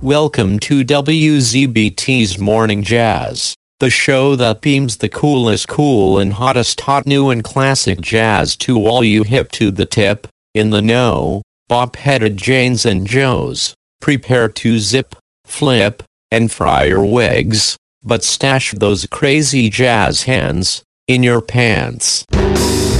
Welcome to WZBT's Morning Jazz, the show that beams the coolest cool and hottest hot new and classic jazz to all you hip to the tip, in the know, bop-headed Janes and Joes. Prepare to zip, flip, and fry your wigs, but stash those crazy jazz hands in your pants.